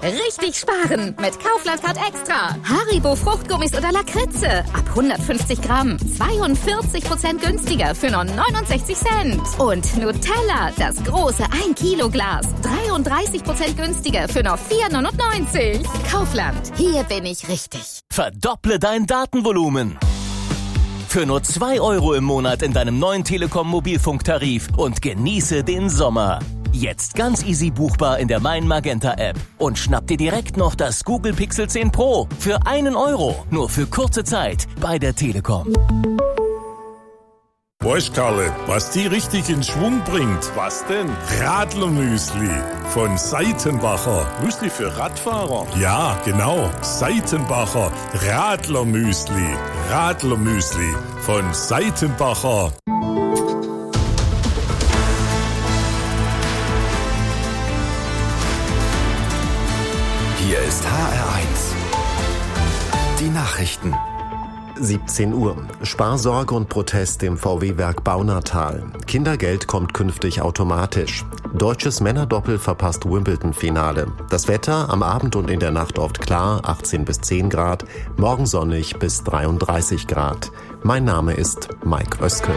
Richtig sparen mit Kaufland Card Extra. Haribo Fruchtgummis oder Lakritze. Ab 150 Gramm. 42% günstiger für nur 69 Cent. Und Nutella, das große 1 Kilo Glas. 33% günstiger für nur 4,99. Kaufland, hier bin ich richtig. Verdopple dein Datenvolumen. Für nur 2 € im Monat in deinem neuen Telekom-Mobilfunktarif und genieße den Sommer. Jetzt ganz easy buchbar in der Mein Magenta App. Und schnapp dir direkt noch das Google Pixel 10 Pro für 1 €. Nur für kurze Zeit bei der Telekom. Weißt Karle, was die richtig in Schwung bringt? Was denn? Radlermüsli von Seitenbacher. Müsli für Radfahrer? Ja, genau. Seitenbacher Radlermüsli. Radlermüsli von Seitenbacher. Hier ist HR1. Die Nachrichten. 17 Uhr. Sparsorge und Protest im VW-Werk Baunatal. Kindergeld kommt künftig automatisch. Deutsches Männerdoppel verpasst Wimbledon-Finale. Das Wetter am Abend und in der Nacht oft klar, 18 bis 10 Grad, morgen sonnig bis 33 Grad. Mein Name ist Mike Oeske.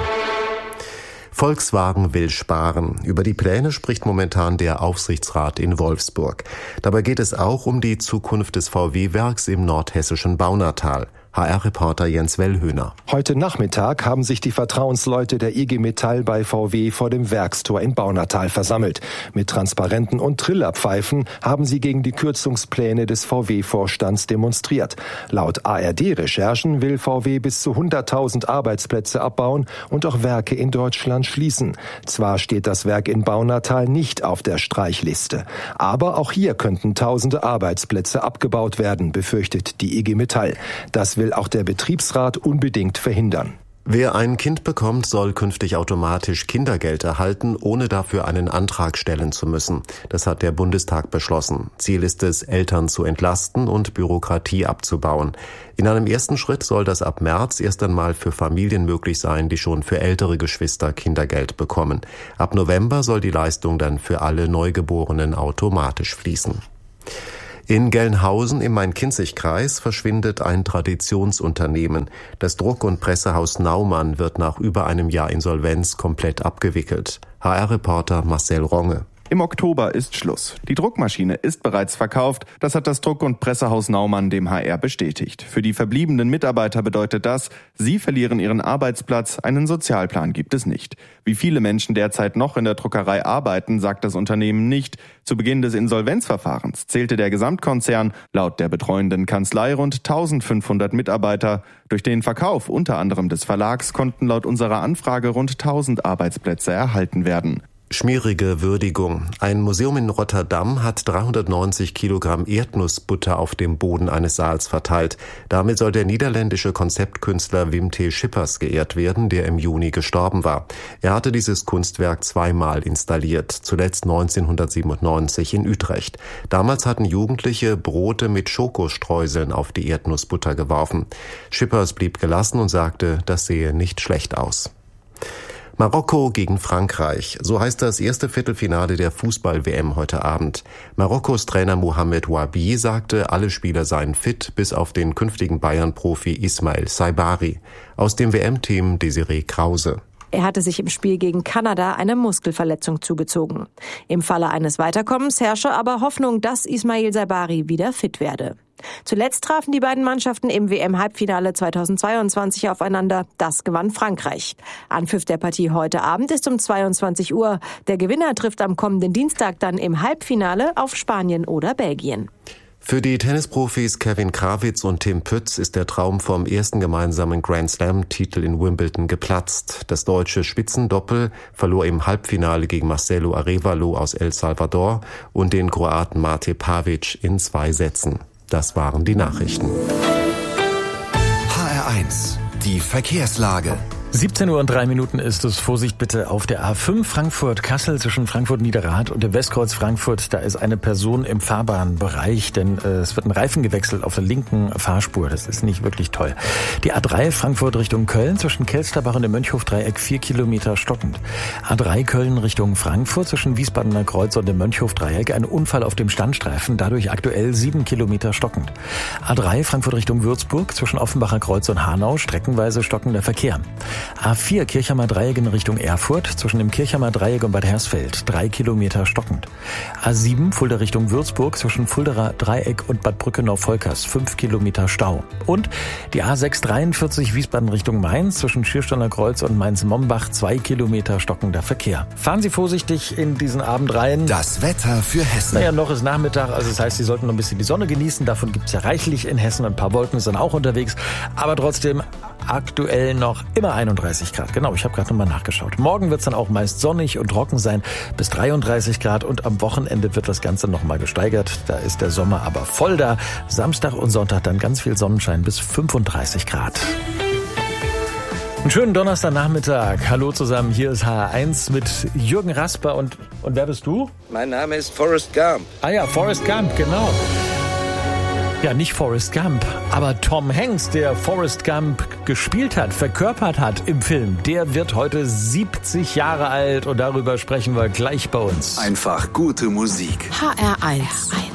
Volkswagen will sparen. Über die Pläne spricht momentan der Aufsichtsrat in Wolfsburg. Dabei geht es auch um die Zukunft des VW-Werks im nordhessischen Baunatal. HR-Reporter Jens Wellhöhner. Heute Nachmittag haben sich die Vertrauensleute der IG Metall bei VW vor dem Werkstor in Baunatal versammelt. Mit Transparenten und Trillerpfeifen haben sie gegen die Kürzungspläne des VW-Vorstands demonstriert. Laut ARD-Recherchen will VW bis zu 100.000 Arbeitsplätze abbauen und auch Werke in Deutschland schließen. Zwar steht das Werk in Baunatal nicht auf der Streichliste, aber auch hier könnten tausende Arbeitsplätze abgebaut werden, befürchtet die IG Metall. Das will auch der Betriebsrat unbedingt verhindern. Wer ein Kind bekommt, soll künftig automatisch Kindergeld erhalten, ohne dafür einen Antrag stellen zu müssen. Das hat der Bundestag beschlossen. Ziel ist es, Eltern zu entlasten und Bürokratie abzubauen. In einem ersten Schritt soll das ab März erst einmal für Familien möglich sein, die schon für ältere Geschwister Kindergeld bekommen. Ab November soll die Leistung dann für alle Neugeborenen automatisch fließen. In Gelnhausen im Main-Kinzig-Kreis verschwindet ein Traditionsunternehmen. Das Druck- und Pressehaus Naumann wird nach über einem Jahr Insolvenz komplett abgewickelt. HR-Reporter Marcel Ronge. Im Oktober ist Schluss. Die Druckmaschine ist bereits verkauft. Das hat das Druck- und Pressehaus Naumann dem HR bestätigt. Für die verbliebenen Mitarbeiter bedeutet das, sie verlieren ihren Arbeitsplatz, einen Sozialplan gibt es nicht. Wie viele Menschen derzeit noch in der Druckerei arbeiten, sagt das Unternehmen nicht. Zu Beginn des Insolvenzverfahrens zählte der Gesamtkonzern laut der betreuenden Kanzlei rund 1500 Mitarbeiter. Durch den Verkauf unter anderem des Verlags konnten laut unserer Anfrage rund 1000 Arbeitsplätze erhalten werden. Schmierige Würdigung. Ein Museum in Rotterdam hat 390 Kilogramm Erdnussbutter auf dem Boden eines Saals verteilt. Damit soll der niederländische Konzeptkünstler Wim T. Schippers geehrt werden, der im Juni gestorben war. Er hatte dieses Kunstwerk zweimal installiert, zuletzt 1997 in Utrecht. Damals hatten Jugendliche Brote mit Schokostreuseln auf die Erdnussbutter geworfen. Schippers blieb gelassen und sagte, das sehe nicht schlecht aus. Marokko gegen Frankreich. So heißt das erste Viertelfinale der Fußball-WM heute Abend. Marokkos Trainer Mohamed Wabi sagte, alle Spieler seien fit, bis auf den künftigen Bayern-Profi Ismail Saibari. Aus dem WM-Team Desiree Krause. Er hatte sich im Spiel gegen Kanada eine Muskelverletzung zugezogen. Im Falle eines Weiterkommens herrsche aber Hoffnung, dass Ismail Saibari wieder fit werde. Zuletzt trafen die beiden Mannschaften im WM-Halbfinale 2022 aufeinander. Das gewann Frankreich. Anpfiff der Partie heute Abend ist um 22 Uhr. Der Gewinner trifft am kommenden Dienstag dann im Halbfinale auf Spanien oder Belgien. Für die Tennisprofis Kevin Krawitz und Tim Pütz ist der Traum vom ersten gemeinsamen Grand-Slam-Titel in Wimbledon geplatzt. Das deutsche Spitzendoppel verlor im Halbfinale gegen Marcelo Arévalo aus El Salvador und den Kroaten Mate Pavic in 2 Sätzen. Das waren die Nachrichten. HR1, die Verkehrslage. 17:03 Uhr ist es. Vorsicht bitte auf der A5 Frankfurt-Kassel zwischen Frankfurt-Niederrad und dem Westkreuz Frankfurt. Da ist eine Person im Fahrbahnbereich, denn es wird ein Reifen gewechselt auf der linken Fahrspur. Das ist nicht wirklich toll. Die A3 Frankfurt Richtung Köln zwischen Kelsterbach und dem Mönchhofdreieck 4 Kilometer stockend. A3 Köln Richtung Frankfurt zwischen Wiesbadener Kreuz und dem Mönchhofdreieck. Ein Unfall auf dem Standstreifen, dadurch aktuell 7 Kilometer stockend. A3 Frankfurt Richtung Würzburg zwischen Offenbacher Kreuz und Hanau streckenweise stockender Verkehr. A4 Kirchheimer Dreieck in Richtung Erfurt zwischen dem Kirchheimer Dreieck und Bad Hersfeld 3 Kilometer stockend. A7 Fulda Richtung Würzburg zwischen Fulderer Dreieck und Bad Brückenau-Volkers 5 Kilometer Stau. Und die A6 43 Wiesbaden Richtung Mainz zwischen Schiersteiner Kreuz und Mainz-Mombach 2 Kilometer stockender Verkehr. Fahren Sie vorsichtig in diesen Abend rein. Das Wetter für Hessen. Naja, noch ist Nachmittag, also das heißt, Sie sollten noch ein bisschen die Sonne genießen. Davon gibt es ja reichlich in Hessen. Ein paar Wolken sind auch unterwegs. Aber trotzdem aktuell noch immer 31 Grad. Genau, ich habe gerade nochmal nachgeschaut. Morgen wird es dann auch meist sonnig und trocken sein, bis 33 Grad. Und am Wochenende wird das Ganze nochmal gesteigert. Da ist der Sommer aber voll da. Samstag und Sonntag dann ganz viel Sonnenschein bis 35 Grad. Einen schönen Donnerstagnachmittag. Hallo zusammen, hier ist HR1 mit Jürgen Rasper. Und wer bist du? Mein Name ist Forrest Gump. Ah ja, Forrest Gump, genau. Ja, nicht Forrest Gump, aber Tom Hanks, der Forrest Gump gespielt hat, verkörpert hat im Film, der wird heute 70 Jahre alt und darüber sprechen wir gleich bei uns. Einfach gute Musik. HR1.